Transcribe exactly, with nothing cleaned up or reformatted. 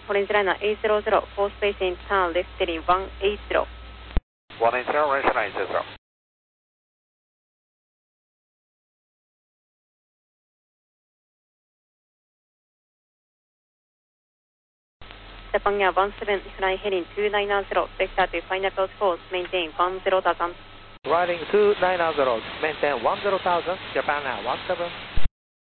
Orange liner eight zero zero, four spacing, turn left heading one eight zero. one eight zero, Orange liner eight zero zero. Japan Air one seven, fly heading two nine zero, vector to final close course, maintain one zero thousand. Riding two nine zero, maintain one zero thousand, Japan Air one seven.